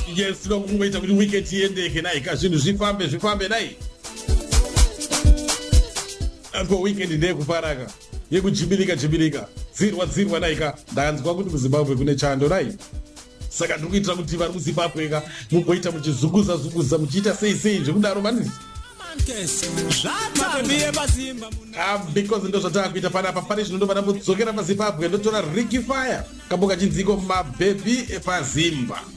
Yes, tinokuita kuti weekend iendeke nai kazvinhu zvifambe nai. Ango weekend ndeyekuparaka yekujibilika dzirwa naika ndanzwa kuti muZimbabwe kune chando nai. Saka ndikuitira kuti vari muZimbabwe ka mugoita muchizunguza muchiita sei zvekudaro mani. Because ndo zvatakuita panapa pane zvinondova mudzokera paZimbabwe ndotora Ricky Fire kamboka chinziko mabhebi epazimba.